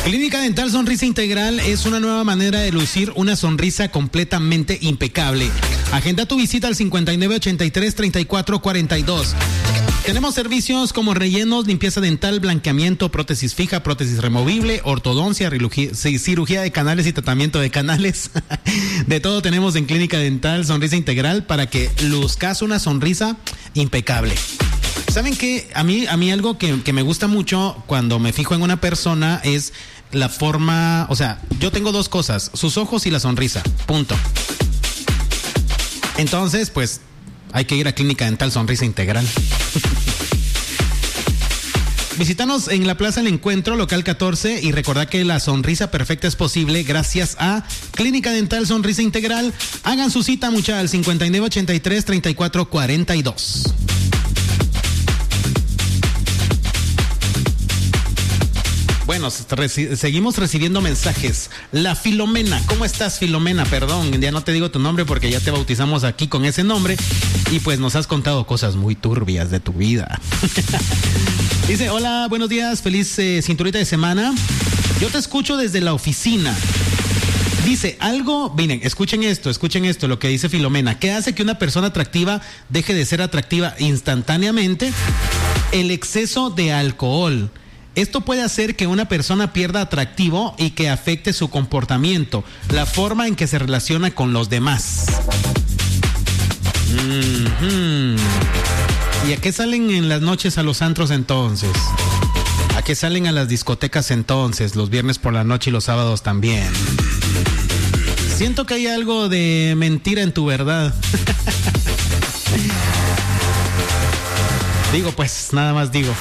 Clínica Dental Sonrisa Integral es una nueva manera de lucir una sonrisa completamente impecable. Agenda tu visita al 5983-3442. Tenemos servicios como rellenos, limpieza dental, blanqueamiento, prótesis fija, prótesis removible, ortodoncia, cirugía de canales y tratamiento de canales. De todo tenemos en Clínica Dental Sonrisa Integral para que luzcas una sonrisa impecable. ¿Saben qué? A mí algo que me gusta mucho cuando me fijo en una persona es la forma, o sea, yo tengo dos cosas, sus ojos y la sonrisa, punto. Entonces, pues, hay que ir a Clínica Dental Sonrisa Integral. Visítanos en la Plaza del Encuentro, local 14, y recordad que la sonrisa perfecta es posible gracias a Clínica Dental Sonrisa Integral. Hagan su cita, mucha, al 5983-3442. Bueno, seguimos recibiendo mensajes. La Filomena, ¿cómo estás, Filomena? Perdón, ya no te digo tu nombre porque ya te bautizamos aquí con ese nombre y pues nos has contado cosas muy turbias de tu vida. Dice, hola, buenos días, feliz cinturita de semana. Yo te escucho desde la oficina. Dice, algo, miren, escuchen esto, lo que dice Filomena. ¿Qué hace que una persona atractiva deje de ser atractiva instantáneamente? El exceso de alcohol. Esto puede hacer que una persona pierda atractivo y que afecte su comportamiento, la forma en que se relaciona con los demás. ¿Y a qué salen en las noches a los antros entonces? ¿A qué salen a las discotecas entonces? Los viernes por la noche y los sábados también. Siento que hay algo de mentira en tu verdad. Digo, pues, nada más digo.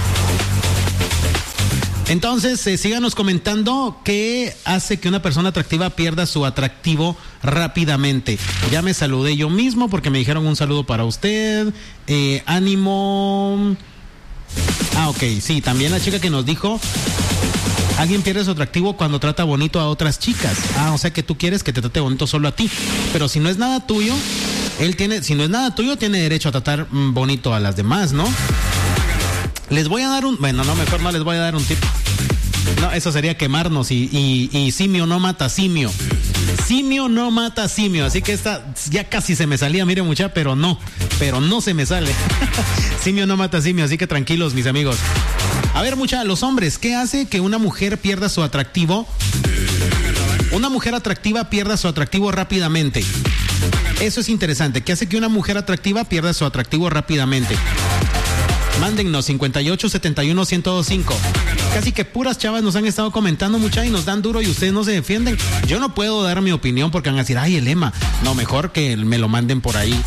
Entonces, síganos comentando qué hace que una persona atractiva pierda su atractivo rápidamente. Ya me saludé yo mismo porque me dijeron un saludo para usted. Ánimo. Ok, sí, también la chica que nos dijo, alguien pierde su atractivo cuando trata bonito a otras chicas. O sea que tú quieres que te trate bonito solo a ti. Pero si no es nada tuyo, si no es nada tuyo, tiene derecho a tratar bonito a las demás, ¿no? Les voy a dar mejor no les voy a dar un tip. No, eso sería quemarnos y simio no mata simio. Simio no mata simio. Así que esta ya casi se me salía, mire mucha, pero no se me sale. Simio no mata simio, así que tranquilos, mis amigos. A ver, mucha, los hombres, ¿qué hace que una mujer pierda su atractivo? Una mujer atractiva pierda su atractivo rápidamente. Eso es interesante. ¿Qué hace que una mujer atractiva pierda su atractivo rápidamente? Mándennos 5871-1025. Casi que puras chavas nos han estado comentando mucha y nos dan duro y ustedes no se defienden. Yo no puedo dar mi opinión porque van a decir, ay, el Emma. No, mejor que me lo manden por ahí.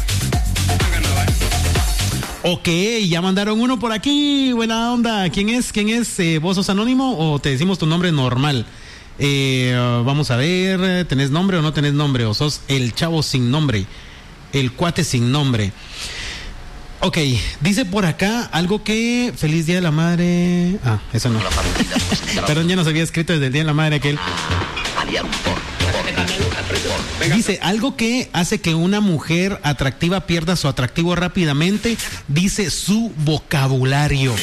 Ok, ya mandaron uno por aquí. Buena onda. ¿Quién es? ¿Vos sos anónimo o te decimos tu nombre normal? Vamos a ver, ¿tenés nombre o no tenés nombre? ¿O sos el chavo sin nombre? El cuate sin nombre. Ok, dice por acá algo que... Feliz Día de la Madre... eso no. Perdón, ya nos había escrito desde el Día de la Madre aquel. Dice, algo que hace que una mujer atractiva pierda su atractivo rápidamente, dice su vocabulario.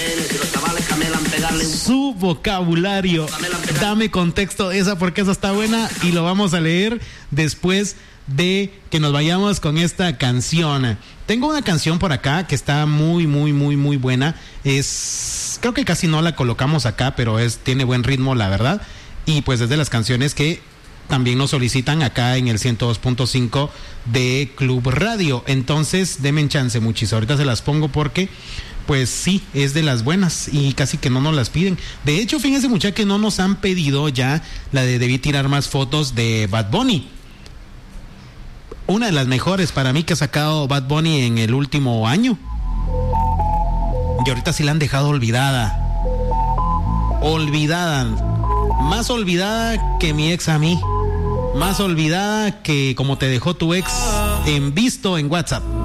Su vocabulario. Dame contexto de esa porque esa está buena y lo vamos a leer después de que nos vayamos con esta canción. Tengo una canción por acá que está muy, muy, muy, muy buena. Creo que casi no la colocamos acá, pero tiene buen ritmo, la verdad. Y pues es de las canciones que también nos solicitan acá en el 102.5 de Club Radio. Entonces, denme chance, muchis. Ahorita se las pongo porque, pues sí, es de las buenas y casi que no nos las piden. De hecho, fíjense, muchachos, que no nos han pedido ya la de Debí Tirar Más Fotos de Bad Bunny. Una de las mejores para mí que ha sacado Bad Bunny en el último año. Y ahorita sí la han dejado olvidada. Olvidada. Más olvidada que mi ex a mí. Más olvidada que como te dejó tu ex en visto en WhatsApp.